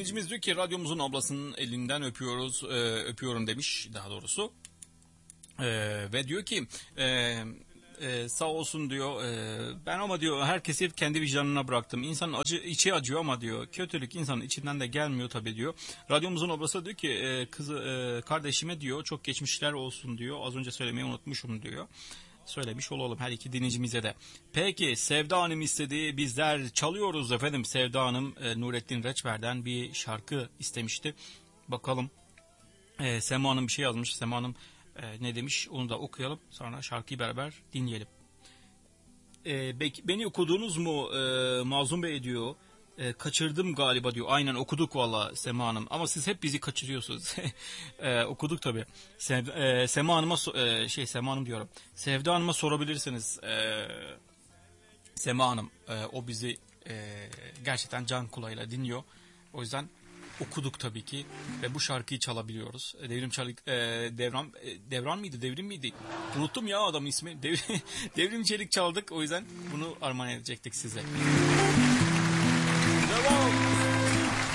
dinleyicimiz diyor ki radyomuzun ablasının elinden öpüyoruz, öpüyorum demiş daha doğrusu. Ve diyor ki sağ olsun diyor, ben ama diyor herkesi kendi vicdanına bıraktım. İnsanın içi acıyor ama diyor kötülük insanın içinden de gelmiyor tabii diyor. Radyomuzun ablası diyor ki kardeşime diyor çok geçmişler olsun diyor. Az önce söylemeyi unutmuşum diyor. Söylemiş olalım her iki dinleyicimize de. Peki Sevda Hanım istediği, bizler çalıyoruz efendim. Sevda Hanım Nurettin Reçber'den bir şarkı istemişti. Bakalım Sema Hanım bir şey yazmış. Sema Hanım ne demiş onu da okuyalım. Sonra şarkıyı beraber dinleyelim. Beni okudunuz mu Mazlum Bey diyor. Kaçırdım galiba diyor. Aynen okuduk valla Sema Hanım. Ama siz hep bizi kaçırıyorsunuz. Okuduk tabii. Sema Hanım'a Sema Hanım diyorum. Sevda Hanım'a sorabilirsiniz. Sema Hanım o bizi gerçekten can kulağıyla dinliyor. O yüzden okuduk tabii ki ve bu şarkıyı çalabiliyoruz. Devran mıydı? Devrim miydi? Unuttum ya adam ismi. Devrim Çelik çaldık. O yüzden bunu armağan edecektik size. Devam.